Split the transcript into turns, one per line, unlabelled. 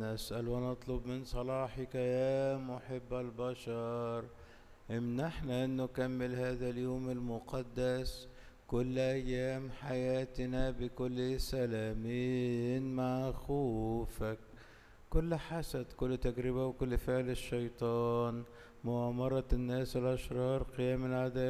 نسأل ونطلب من صلاحك يا محب البشر، امنحنا أن نكمل هذا اليوم المقدس كل أيام حياتنا بكل سلام مع خوفك. كل حسد، كل تجربة، وكل فعل الشيطان، مؤامرة الناس الأشرار، قيام الأعداء